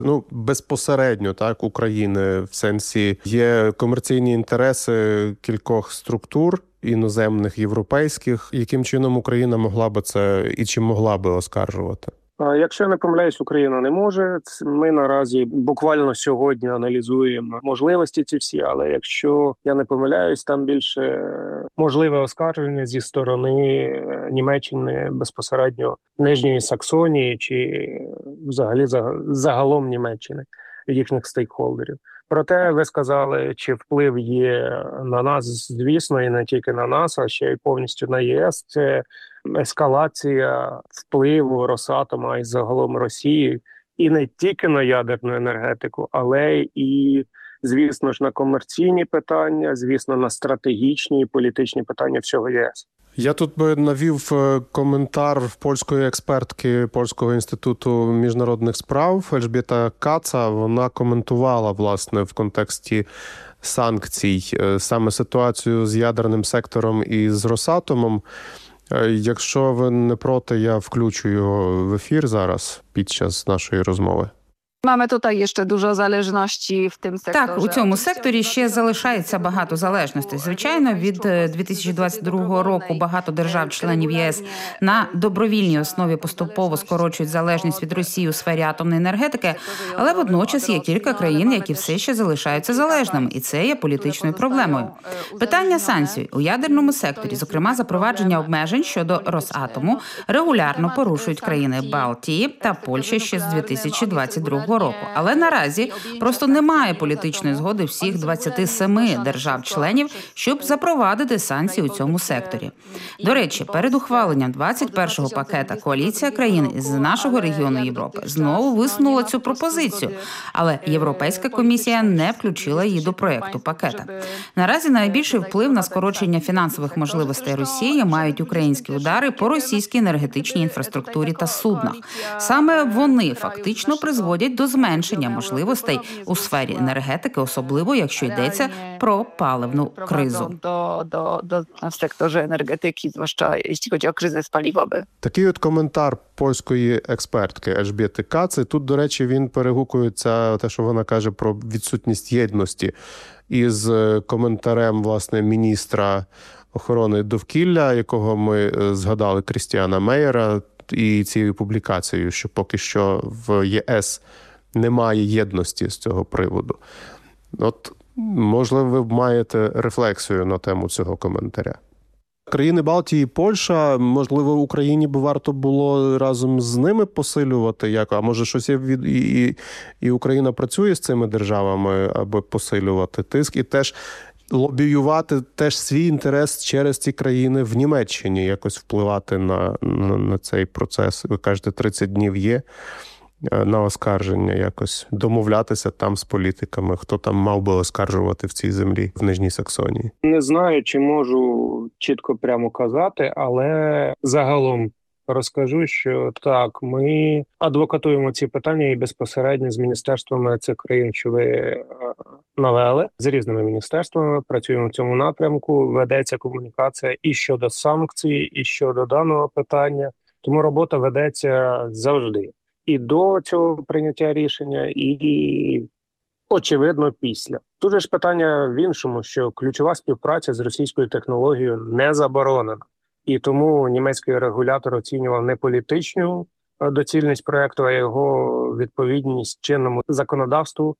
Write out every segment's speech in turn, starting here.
Ну, безпосередньо, так, України, в сенсі є комерційні інтереси кількох структур, іноземних, європейських. Яким чином Україна могла би це і чи могла би оскаржувати? Якщо я не помиляюсь, Україна не може. Ми наразі буквально сьогодні аналізуємо можливості ці всі, але якщо я не помиляюсь, там більше можливе оскарження зі сторони Німеччини безпосередньо Нижньої Саксонії чи взагалі загалом Німеччини, їхніх стейкхолдерів. Проте ви сказали, чи вплив є на нас, звісно, і не тільки на нас, а ще й повністю на ЄС. Це ескалація впливу Росатома і загалом Росії і не тільки на ядерну енергетику, але і, звісно ж, на комерційні питання, звісно, на стратегічні і політичні питання всього ЄС. Я тут би навів коментар польської експертки Польського інституту міжнародних справ Ельжбєта Каца. Вона коментувала, власне, в контексті санкцій саме ситуацію з ядерним сектором і з Росатомом. Якщо ви не проти, я включу його в ефір зараз під час нашої розмови. Mamy tutaj jeszcze dużo zależności w tym sektorze. Так, у цьому секторі ще залишається багато залежностей. Звичайно, від 2022 року багато держав-членів ЄС на добровільній основі поступово скорочують залежність від Росії у сфері атомної енергетики, але водночас є кілька країн, які все ще залишаються залежними, і це є політичною проблемою. Питання санкцій у ядерному секторі, зокрема запровадження обмежень щодо Росатому, регулярно порушують країни Балтії та Польща ще з 2022 року. Але наразі просто немає політичної згоди всіх 27 держав-членів, щоб запровадити санкції у цьому секторі. До речі, перед ухваленням 21-го пакета коаліція країн з нашого регіону Європи знову висунула цю пропозицію, але Європейська комісія не включила її до проєкту пакета. Наразі найбільший вплив на скорочення фінансових можливостей Росії мають українські удари по російській енергетичній інфраструктурі та суднах. Саме вони фактично призводять до зменшення можливостей у сфері енергетики, особливо якщо йдеться про паливну кризу. В секторі енергетики, звłaszcza jeśli chodzi o kryzys paliwowy. Такий от коментар польської експертки Ельжбєти Каци. Тут, до речі, він перегукується те, що вона каже про відсутність єдності із коментарем, власне, міністра охорони довкілля, якого ми згадали, Крістіана Мейєра, і цією публікацією, що поки що в ЄС немає єдності з цього приводу. От, можливо, ви маєте рефлексію на тему цього коментаря. Країни Балтії і Польща, можливо, Україні б варто було разом з ними посилювати, а може щось і Україна працює з цими державами, аби посилювати тиск і теж лобіювати теж свій інтерес через ці країни в Німеччині, якось впливати на цей процес. Ви кажете, 30 днів є на оскарження, якось домовлятися там з політиками, хто там мав би оскаржувати в цій землі, в Нижній Саксонії. Не знаю, чи можу чітко прямо казати, але загалом розкажу, що так, ми адвокатуємо ці питання і безпосередньо з міністерствами цих країн, що ви навели, з різними міністерствами, працюємо в цьому напрямку, ведеться комунікація і щодо санкцій, і щодо даного питання, тому робота ведеться завжди. І до цього прийняття рішення, і, очевидно, після. Тут же ж питання в іншому, що ключова співпраця з російською технологією не заборонена. І тому німецький регулятор оцінював не політичну доцільність проєкту, а його відповідність чинному законодавству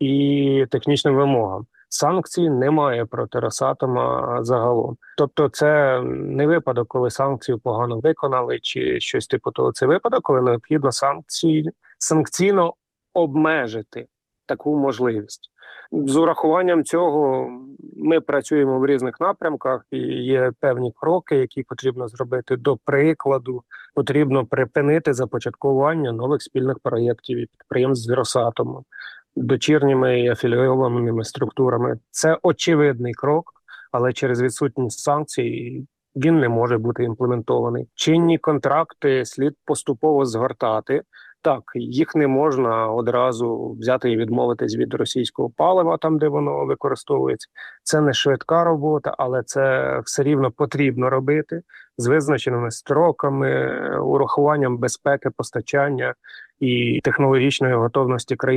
і технічним вимогам. Санкцій немає проти Росатома загалом. Тобто це не випадок, коли санкції погано виконали чи щось типу того. Це випадок, коли необхідно санкційно обмежити таку можливість. З урахуванням цього ми працюємо в різних напрямках і є певні кроки, які потрібно зробити. До прикладу, потрібно припинити започаткування нових спільних проєктів і підприємств з Росатомом, дочірніми і афілійованими структурами. Це очевидний крок, але через відсутність санкцій він не може бути імплементований. Чинні контракти слід поступово згортати. Так, їх не можна одразу взяти і відмовитись від російського палива, там, де воно використовується. Це не швидка робота, але це все рівно потрібно робити з визначеними строками, урахуванням безпеки постачання і технологічної готовності країн.